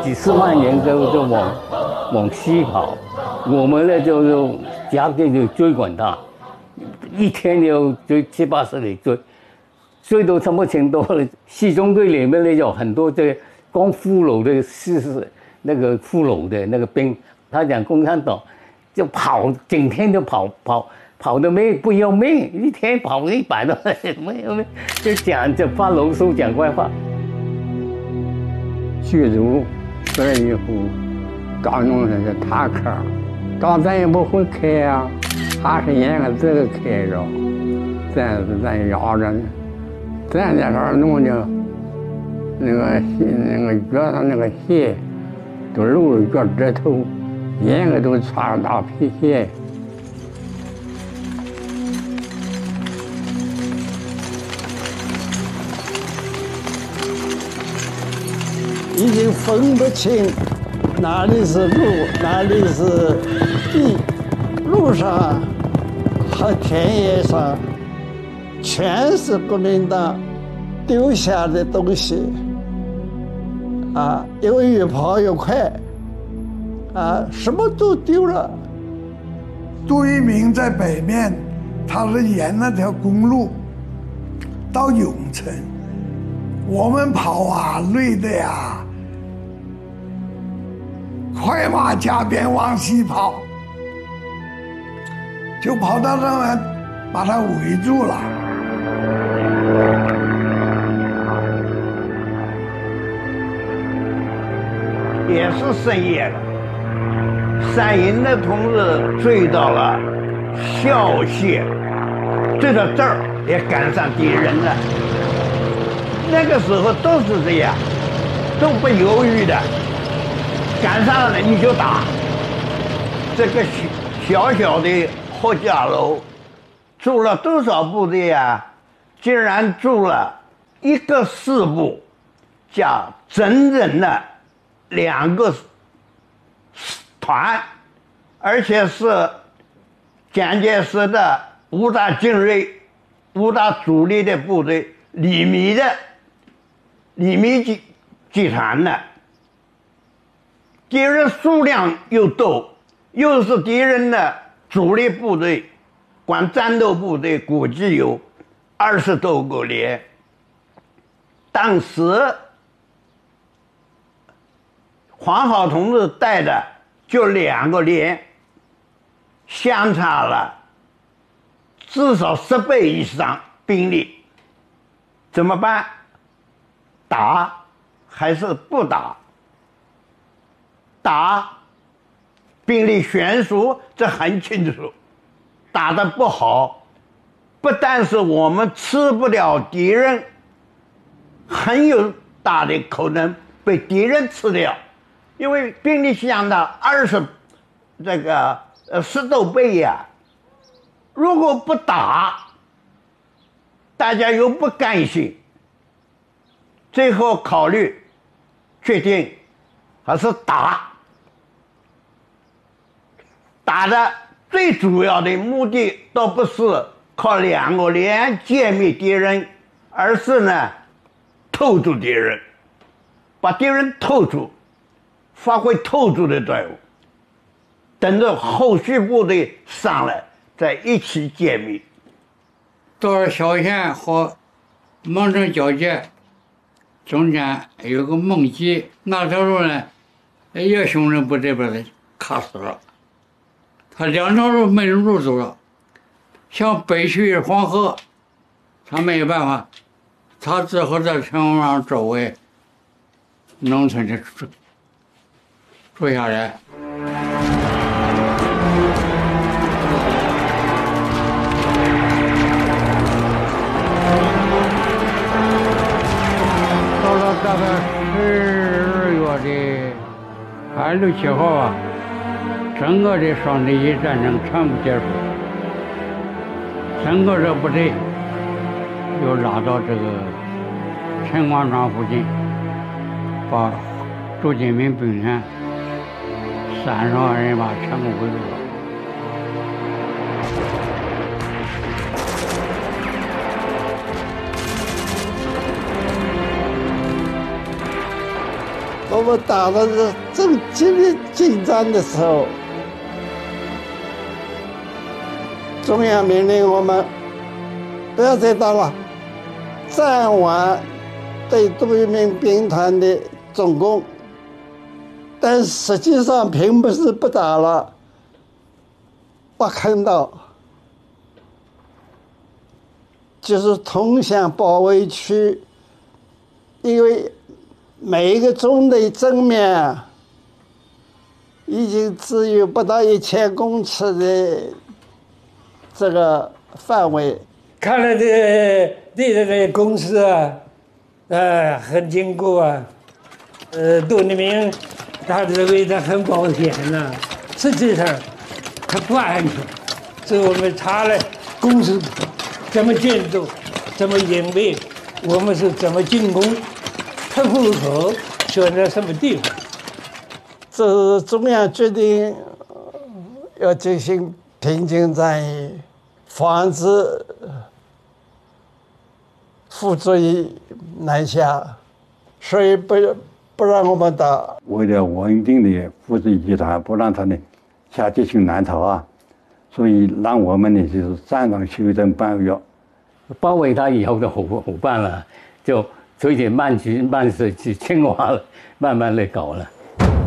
几十万人就往西跑，我们呢就加紧就追赶他，一天就追70-80里追到什么程度了？西中队里面呢有很多这刚俘虏的是那个俘虏的那个兵，他讲共产党就跑，整天就跑的不要命，一天跑100多没有命，就发牢骚讲怪话。 剧组出来以后，刚弄那些塔克，刚咱也不会开啊，还是沿着这个开着，咱绕着，咱在这儿弄的，那个脚上那个鞋都露着脚趾头，沿个都穿大皮鞋。 已经分不清哪里是路，哪里是地，路上和田野上全是国民党丢下的东西啊！因为越跑越快啊，什么都丢了。 杜聿明在北面，他是沿那条公路到永城，我们跑啊，累的呀，快马加鞭往西跑，就跑到那边把他围住了。 也是深夜了，三营的同志追到了孝谢，追到这儿也赶上敌人了。那个时候都是这样，都不犹豫的，赶上了你就打。这个小小的贺家楼住了多少部队啊？竟然住了一个师部加整整的2个团，而且是蒋介石的5大精锐、5大主力的部队，李弥集团的。敌人数量又多，又是敌人的主力部队，光战斗部队估计有20多个连。当时黄好同志带的就2个连，相差了至少10倍以上兵力，怎么办？打还是不打？打，兵力悬殊，这很清楚。打得不好，不但是我们吃不了敌人，很有大的可能被敌人吃掉，因为兵力相当10多倍呀。如果不打，大家又不甘心，最后考虑决定还是打。打的最主要的目的倒不是靠2个连歼灭敌人，而是呢透住敌人，把敌人透住，发挥透住的作用，等着后续部队上来再一起歼灭。 到了萧县和蒙城交界中间有个孟集，那条路呢一个兄弟部这边的卡死了，他2条路没有路走了，想北去黄河，他没有办法，他只好在城上周围农村里住下来。到了大概12月的6、7号啊，整个的双十一战争全部结束，整个这部队又拉到这个陈广场附近，把朱金明兵团30万人马全部围住了。 我们打的是正激烈进战的时候，中央命令我们不要再打了，暂缓对杜聿明兵团的总攻。但实际上并不是不打了，把坑道就是通向包围区，因为每一个钟的正面已经只有不到1000公尺的这个范围。 看来这个公司啊，很坚固啊，杜聿明他认为他很保险呢，实际上他不安全。所以我们查了公司怎么建筑，怎么隐蔽，我们是怎么进攻，克服后选择什么地方。 这是中央决定要进行平津战役，防止傅作义南下，所以不让我们打。 为了稳定的傅作义集团，不让他呢下进行南逃啊，所以让我们呢就是战场休整半个月。 包围他以后的伙伴了，就有点慢水去青蛙了，慢慢的搞了。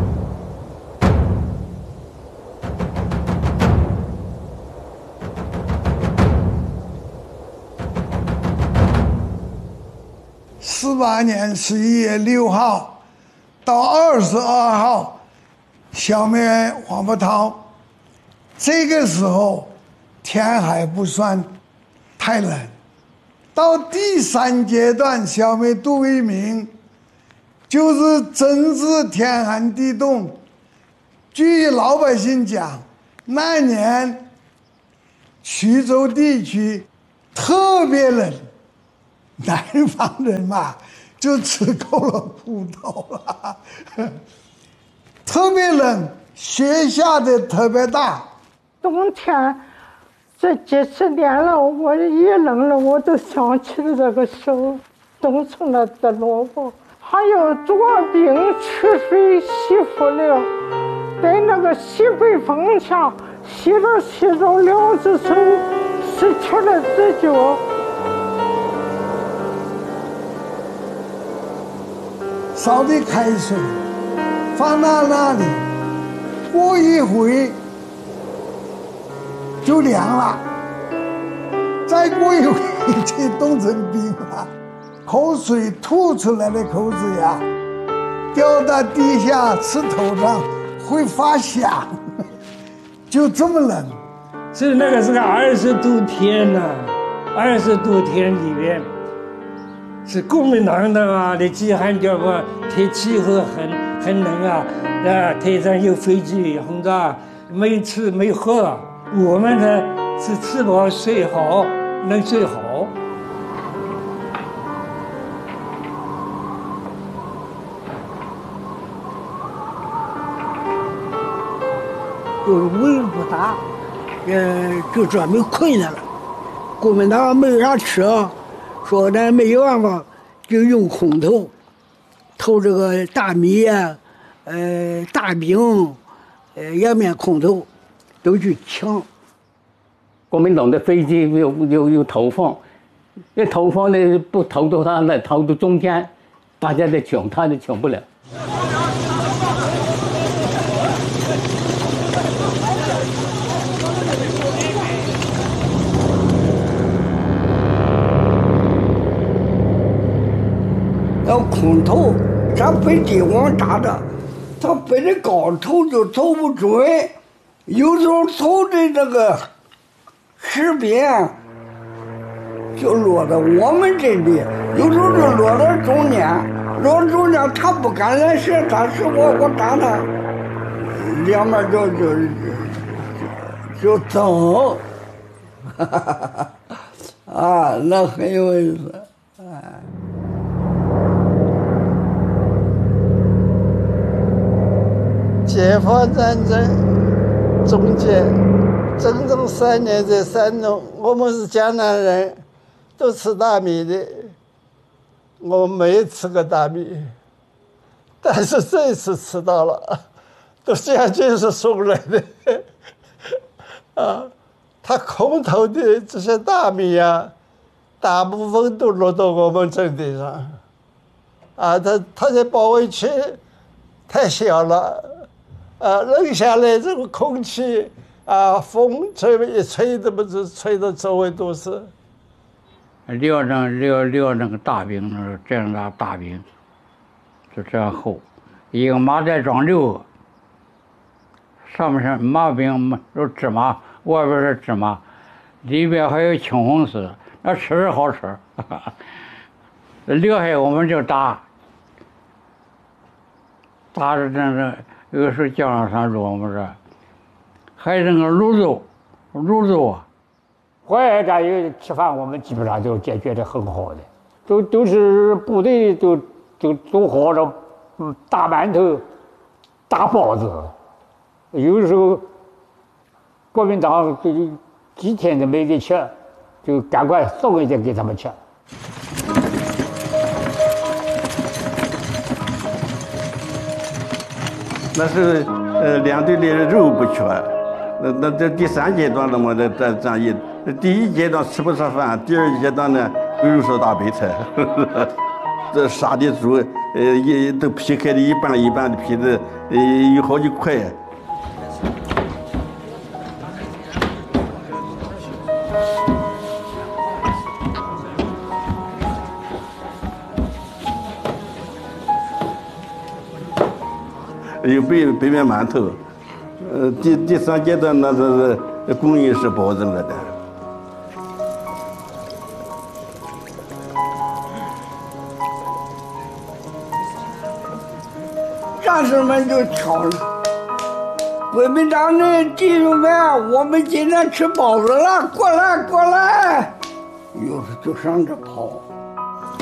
48年11月6号到22号消灭黄伯韬，这个时候天还不算太冷。到第3阶段消灭杜聿明，就是真是天寒地冻。据老百姓讲，那年衢州地区特别冷，南方人嘛就吃够了苦头了，特别冷，雪下的特别大。 冬天这几十年了，我一冷了，我都想起了这个手冻成了的萝卜，还有做饼、吃水、洗服料，在那个西北风下洗着2只手，失去了自觉。 烧的开水放到那里，过一会就凉了，再过一会就冻成冰了。口水吐出来的口水呀，掉到地下石头上会发响，就这么冷。 是那个是个20度天呐，20度天里面，是国民党的饥寒交迫，天气候很冷啊，天上有飞机轰炸，没吃没喝。我们呢是吃饱睡好，能睡好。 温不大，就专门困来了。国民党没啥吃，说咱没有办法，就用空投，投这个大米啊，大饼，洋面空投，都去抢。 国民党的飞机又投放，那投放呢不投到他那，投到中间，大家在抢，他就抢不了。 要空投，咱飞机往炸的，他飞得高投就投不准，有时候投的这个石边就落到我们这里，有时候就落到中间，落到中间他不敢来射，他是我炸他，两边就蹬，啊，那很有意思，哎。 解放战争中间整整3年在山东，我们是江南人，都吃大米的，我没吃过大米， 但是这次吃到了，都将近是送来的。啊，他空投的这些大米啊，大部分都落到我们阵地上。啊，他的保卫区太小了，啊，扔下来这个空气啊，风这么一吹，这不是吹到周围都是。 撂那个大饼，那是这样大饼，就这样厚，一个麻袋装6个，上面是麻饼是芝麻，外边是芝麻，里边还有青红丝，那吃着好吃。留下我们就打着这有的时候叫上山猪，我们这还有那个卤肉啊。 淮海战役吃饭，我们基本上就解决得很好的，都是部队都好了，大馒头、大包子，有的时候国民党就几天都没得吃，就赶快送一点给他们吃。 那是两队的肉不缺，那这第3阶段了嘛，这战役，第1阶段吃不上饭，第2阶段呢，比如说大白菜，这杀的猪，都劈开的一半一半的皮子，有好几块。有北面馒头，第3阶段那是供应是保证了的。 战士们就吵了，国民党的弟兄们，我们今天吃包子了，过来，有时就上这跑。